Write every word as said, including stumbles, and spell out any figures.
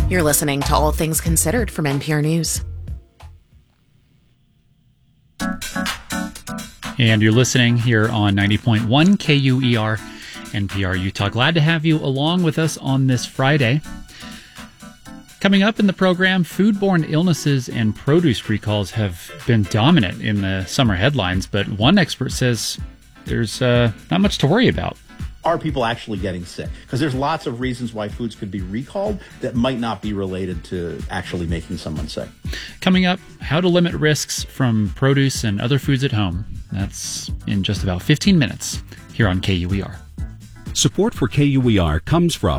You're listening to All Things Considered from N P R News. And you're listening here on ninety point one K U E R, N P R Utah. Glad to have you along with us on this Friday. Coming up in the program, foodborne illnesses and produce recalls have been dominant in the summer headlines, but one expert says there's uh, not much to worry about. Are people actually getting sick? Because there's lots of reasons why foods could be recalled that might not be related to actually making someone sick. Coming up, how to limit risks from produce and other foods at home. That's in just about fifteen minutes here on K U E R. Support for K U E R comes from